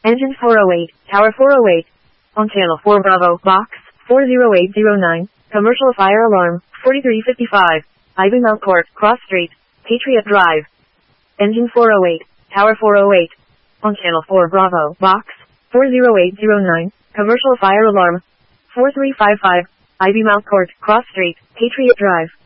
Engine 408, Tower 408. On Channel 4 Bravo, Box 40809. Commercial fire alarm 4355. Ivy Mount Court, Cross Street, Patriot Drive. Engine 408, Tower 408. On Channel 4 Bravo, Box 40809. Commercial fire alarm 4355. Ivy Mount Court, Cross Street, Patriot Drive.